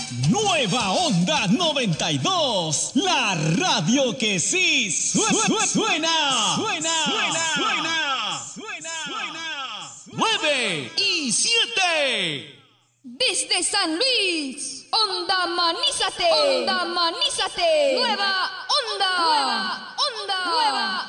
Nueva Onda 92, la radio que sí suena. 9 y 7. Desde San Luis, Onda Manízate. Onda Manízate. Nueva Onda. Nueva Onda. Nueva